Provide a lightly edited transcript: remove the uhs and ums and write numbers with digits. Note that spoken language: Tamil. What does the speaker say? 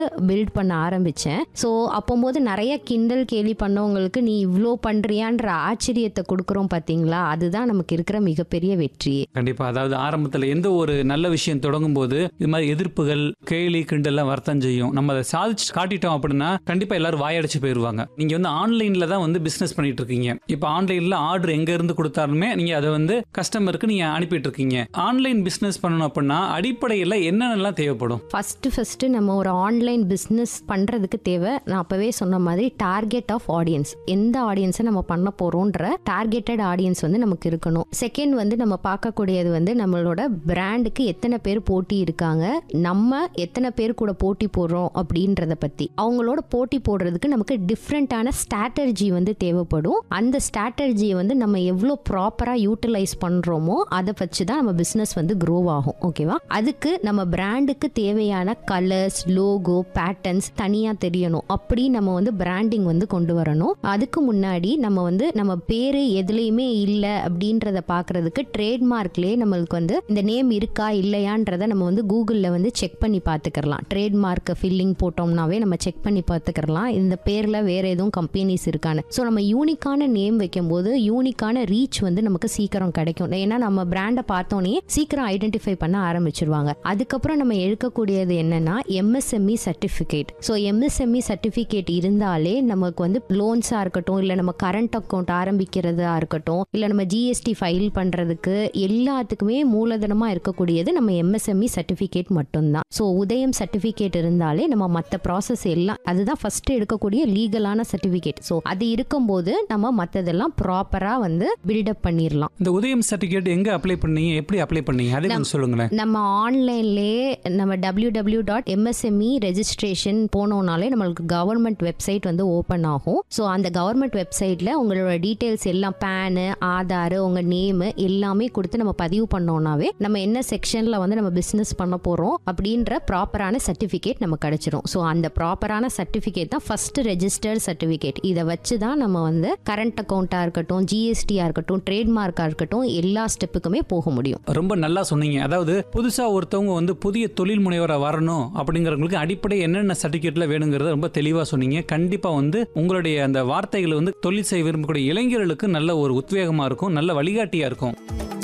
பில்ட் பண்ண ஆரம்பிச்சேன். ஸோ அப்போது நிறைய கிண்டல் கேலி பண்ணவங்களுக்கு நீ இவ்வளோ பண்றியான்ற ஆச்சரியத்தை கொடுக்குறோம் பார்த்தீங்களா, அதுதான் நமக்கு இருக்கிற மிகப்பெரிய வெற்றி. கண்டிப்பா. அதாவது ஆரம்பத்தில் எந்த ஒரு நல்ல விஷயம் தொடங்கும் போது இது மாதிரி எதிர்ப்புகள் கேலி கிண்டல்லாம் வரத்தான் செய்யும். நம்ம அதை சாதிச்சு காட்டிட்டோம் அப்படின்னா கண்டிப்பா எல்லாரும் வாயடிச்சு போயிருவாங்க. நீங்க ஆன்லைன்ல தான் பிசினஸ் பண்ணிட்டு இருக்கீங்க. இப்ப ஆன்லைன்ல ஆர்டர் எங்க இருந்து கொடுத்தாலுமே நீங்க அதை கஸ்டமருக்கு நீங்க அனுப்பிட்டு இருக்கீங்க. ஆன்லைன் பிசினஸ் பண்ணணும் அப்படின்னா அடிப்படையில் என்னென்னலாம் தேவைப்படும்? ஃபர்ஸ்ட் நம்ம ஒரு ஆன்லைன் பிசினஸ் பண்றதுக்கு தேவை, நான் அப்பவே சொன்ன மாதிரி டார்கெட் ஆஃப் ஆடியன்ஸ். எந்த ஆடியன்ஸை நம்ம பண்ண போறோம்ன்ற டார்கெட்டட் ஆடியன்ஸ் நமக்கு இருக்கணும். செகண்ட் நம்ம பார்க்கக்கூடியது நம்மளோட பிராண்டுக்கு எத்தனை பேர் போட்டி இருக்காங்க, நம்ம எத்தனை பேர் கூட போட்டி போடுறோம் அப்படின்றத பத்தி. அவங்களோட போட்டி போடுறதுக்கு நமக்கு டிஃப்ரெண்டான ஸ்ட்ராட்டஜி தேவைப்படும். அந்த ஸ்ட்ராட்டஜியை நம்ம எவ்வளோ ப்ராப்பரா யூட்டிலைஸ் பண்றோமோ அதை வச்சு தான் நம்ம பிசினஸ் க்ரோ ஆகும். ஓகேவா? அதுக்கு நம்ம பிராண்டுக்கு தேவையான கலர்ஸ், லோகோ, பேட்டர்ன்ஸ் தனியா தெரியணும். அப்படி நம்ம பிராண்டிங் கொண்டு வரணும். அதுக்கு முன்னாடி நம்ம பேரு எதுலையுமே இல்ல அப்படின்றத பாக்குறதுக்கு ட்ரேட்மார்க்லயே நம்மளுக்கு இந்த நேம் இருக்கா இல்லையான்றத நம்ம கூகுள்ல செக் பண்ணி பார்த்துக்கலாம். ட்ரேட்மார்க் ஃபில்லிங் போட்டோம்னாவே நம்ம செக் பண்ணி பார்த்துக்கலாம் இந்த பேர்ல வேற எதுவும் கம்பெனிஸ் இருக்கான்னு. ஸோ நம்ம யூனிக்கான நேம் வைக்கும் போது யூனிக்கான ரீச் நமக்கு சீக்கிரம் கிடைக்கும். ஏன்னா நம்ம பிராண்டை பார்த்தோன்னே சீக்கிரம் ஐடென்டிஃபை பண்ண ஆரம்பிச்சிருவாங்க. அதுக்கப்புறம் நம்ம எடுக்கக்கூடியது என்னன்னா MSME certificate. So MSME certificate இருந்தாலே நமக்கு லோன்ஸா இருக்கட்டும், இல்ல நம்ம கரண்ட் அக்கௌண்ட் ஆரம்பிக்கிறதா இருக்கட்டும், இல்ல நம்ம GST ஃபைல் பண்றதுக்கு எல்லாத்துக்குமே மூலதனமா இருக்கக்கூடியது நம்ம MSME சர்டிபிகேட் மட்டும்தான். ஸோ உதயம் சர்டிபிகேட் இருந்தாலே நம்ம மற்ற ப்ராசஸ் எல்லாம், அதுதான் ஃபர்ஸ்ட் எடுக்கக்கூடிய லீகலான சர்டிபிகேட். ஸோ அது இருக்கும்போது நம்ம மற்றதெல்லாம் ப்ராப்பரா பில்டப் பண்ணிடலாம். இந்த உதயம் சர்டிபிகேட் எங்க அப்ளை பண்ணீங்க, எப்படி அப்ளை பண்ணீங்க, அதை கொஞ்சம் சொல்லுங்களேன். நம்ம ஆன்லைன்லேயே நம்ம www.msmeregistration போனோம்னாலே நம்மளுக்கு கவர்மெண்ட் வெப்சைட் ஓப்பன் ஆகும். ஸோ அந்த கவர்மெண்ட் வெப்சைட்ல உங்களோட டீடைல்ஸ் எல்லாம், பேனு, ஆதார், உங்க நேம் எல்லாமே கொடுத்து நம்ம பதிவு பண்ணோம்னாவே நம்ம என்ன செக்ஷன்ல நம்ம பிசினஸ் பண்ண போறோம் அப்படின்ற ப்ராப்பரான சர்டிபிகேட் நமக்கு கிடைச்சிரும். ஸோ அந்த ப்ராப்பரான சர்டிபிகேட் தான் ஃபர்ஸ்ட் ரெஜிஸ்டர்ட் சர்டிபிகேட். இதை வச்சு தான் நம்ம கரண்ட் அக்கௌண்டா இருக்கட்டும், GST-ஆ இருக்கட்டும், ட்ரேட்மார்க்கா இருக்கட்டும், எல்லா ஸ்டெப்புக்குமே போக முடியும். ரொம்ப நல்லா சொன்னீங்க. அதாவது புதுசா ஒருத்தவங்க புதிய தொழில் முனைவரா வரணும் அப்படிங்கிறவங்களுக்கு அடிப்படை என்னென்ன சர்டிபிகேட்ல வேணுங்கிறத ரொம்ப தெளிவா சொன்னீங்க. கண்டிப்பா உங்களுடைய அந்த வார்த்தைகள் தொழில் செய்ய விரும்பக்கூடிய இளைஞர்களுக்கு நல்ல ஒரு உத்வேகமா இருக்கும், நல்ல வழிகாட்டியா இருக்கும்.